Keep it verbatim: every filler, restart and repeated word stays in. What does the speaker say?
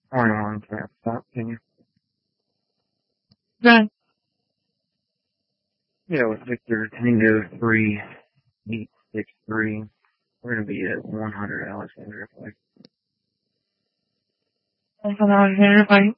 twenty-one cap stop, can you? Done. Yeah, with Victor Tango three eight six three. We're gonna be at one hundred Alexander Pike. one hundred Alexander Pike.